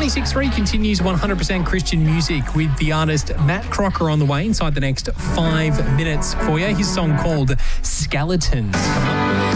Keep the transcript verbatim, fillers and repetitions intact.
ninety-six point three continues one hundred percent Christian music with the artist Matt Crocker on the way inside the next five minutes for you. His song called Skeletons. Coming up.